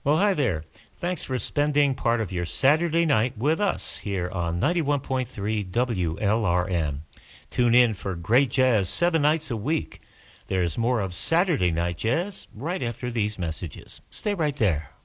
Well, hi there. Thanks for spending part of your Saturday night with us here on 91.3 WLRM. Tune in for great jazz 7 nights a week. There's more of Saturday Night Jazz right after these messages. Stay right there.